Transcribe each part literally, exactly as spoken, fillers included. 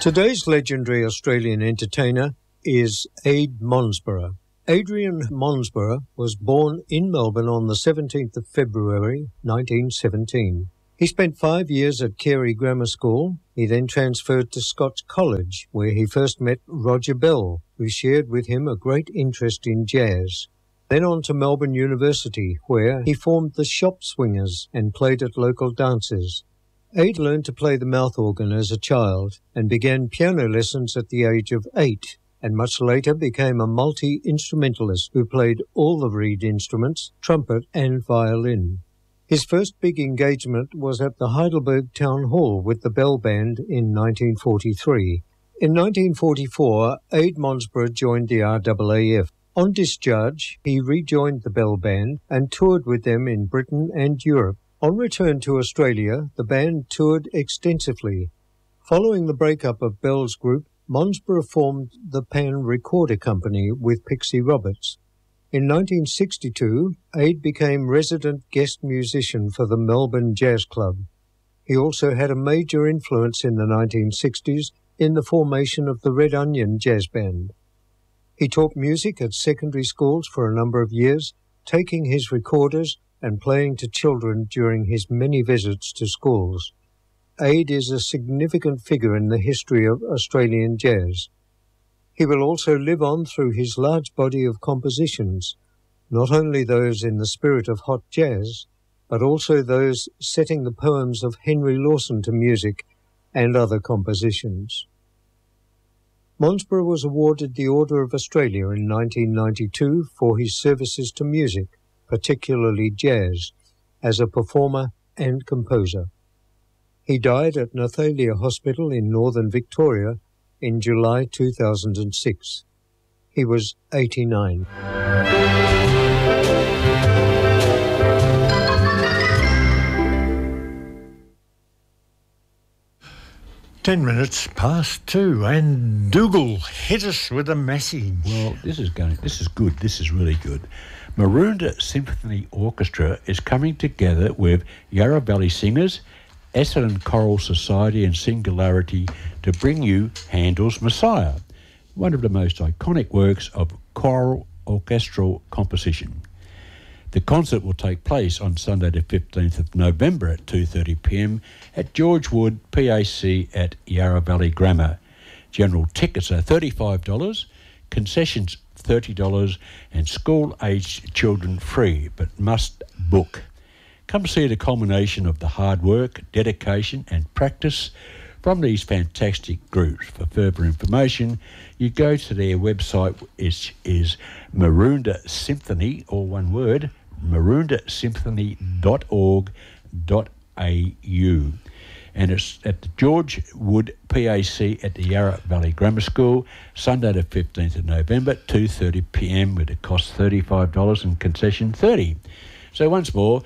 Today's legendary Australian entertainer is Ade Monsborough. Adrian Monsborough was born in Melbourne on the seventeenth of February nineteen seventeen. He spent five years at Carey Grammar School. He then transferred to Scots College, where he first met Roger Bell, who shared with him a great interest in jazz. Then on to Melbourne University, where he formed the Shop Swingers and played at local dances. Ade learned to play the mouth organ as a child and began piano lessons at the age of eight, and much later became a multi-instrumentalist who played all the reed instruments, trumpet and violin. His first big engagement was at the Heidelberg Town Hall with the Bell Band in nineteen forty-three. In nineteen forty-four, Ade Monsborough joined the R A A F. On discharge, he rejoined the Bell Band and toured with them in Britain and Europe. On return to Australia, the band toured extensively. Following the breakup of Bell's group, Monsborough formed the Pan Recorder Company with Pixie Roberts. In nineteen sixty-two, Ade became resident guest musician for the Melbourne Jazz Club. He also had a major influence in the nineteen sixties in the formation of the Red Onion Jazz Band. He taught music at secondary schools for a number of years, taking his recorders and playing to children during his many visits to schools. Ade is a significant figure in the history of Australian jazz. He will also live on through his large body of compositions, not only those in the spirit of hot jazz, but also those setting the poems of Henry Lawson to music and other compositions. Monsborough was awarded the Order of Australia in nineteen ninety-two for his services to music, particularly jazz, as a performer and composer. He died at Nathalia Hospital in northern Victoria in July two thousand six. He was eighty-nine. Ten minutes past two, and Dougal hit us with a message. Well, this is going. This is good. This is really good. Maroondah Symphony Orchestra is coming together with Yarra Valley Singers, Essendon Choral Society and Singularity to bring you Handel's Messiah, one of the most iconic works of choral orchestral composition. The concert will take place on Sunday the fifteenth of November at two thirty p m at George Wood P A C at Yarra Valley Grammar. General tickets are thirty-five dollars, concessions thirty dollars and school-aged children free, but must book. Come see the culmination of the hard work, dedication and practice from these fantastic groups. For further information, you go to their website, which is Maroondah Symphony, all one word, maroondah symphony dot org dot a u. And it's at the George Wood P A C at the Yarra Valley Grammar School, Sunday the fifteenth of November, two thirty p m, with a cost thirty-five dollars and concession thirty dollars. So once more,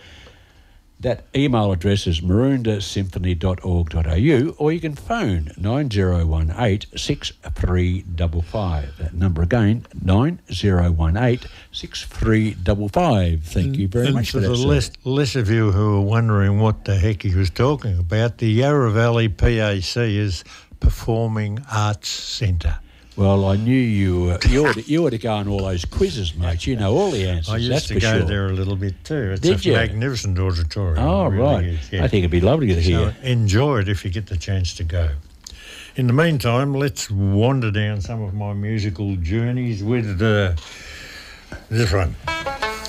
that email address is maroondah symphony dot org dot a u, or you can phone nine zero one eight, six three five five. That number again, nine zero one eight, six three five five. Thank you very and much for, for that, the sir. less, less of you who are wondering what the heck he was talking about, the Yarra Valley P A C is Performing Arts Centre. Well, I knew you were, you ought to, you ought to go on all those quizzes, mate. You know all the answers. I used that's to for go sure. there a little bit too. It's Did a you? magnificent auditorium. Oh, it really right. is, yeah. I think it'd be lovely to hear. So enjoy it if you get the chance to go. In the meantime, let's wander down some of my musical journeys with uh, this one.